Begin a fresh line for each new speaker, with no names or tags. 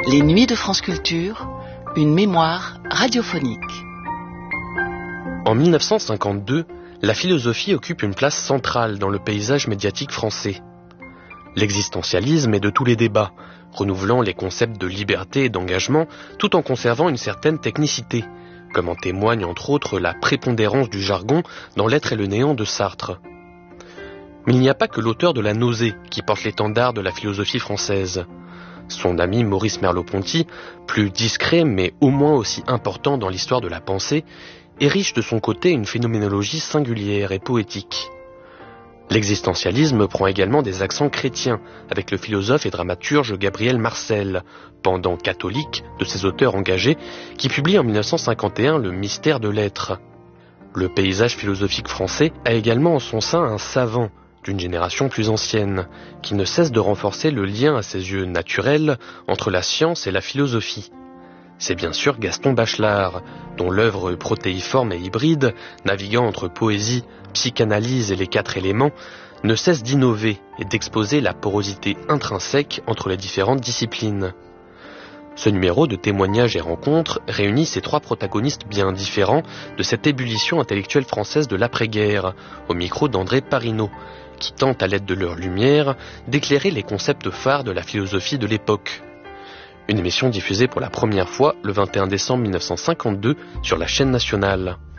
Les Nuits de France Culture, une mémoire radiophonique.
En 1952, la philosophie occupe une place centrale dans le paysage médiatique français. L'existentialisme est de tous les débats, renouvelant les concepts de liberté et d'engagement tout en conservant une certaine technicité, comme en témoigne entre autres la prépondérance du jargon dans L'être et le néant de Sartre. Mais il n'y a pas que l'auteur de La nausée qui porte l'étendard de la philosophie française. Son ami Maurice Merleau-Ponty, plus discret mais au moins aussi important dans l'histoire de la pensée, érige de son côté une phénoménologie singulière et poétique. L'existentialisme prend également des accents chrétiens, avec le philosophe et dramaturge Gabriel Marcel, pendant catholique de ses auteurs engagés, qui publie en 1951 Le mystère de l'être. Le paysage philosophique français a également en son sein un savant, d'une génération plus ancienne, qui ne cesse de renforcer le lien à ses yeux naturel entre la science et la philosophie. C'est bien sûr Gaston Bachelard, dont l'œuvre protéiforme et hybride, naviguant entre poésie, psychanalyse et les quatre éléments, ne cesse d'innover et d'exposer la porosité intrinsèque entre les différentes disciplines. Ce numéro de témoignages et rencontres réunit ces trois protagonistes bien différents de cette ébullition intellectuelle française de l'après-guerre, au micro d'André Parinaud, qui tente à l'aide de leur lumière d'éclairer les concepts phares de la philosophie de l'époque. Une émission diffusée pour la première fois le 21 décembre 1952 sur la chaîne nationale.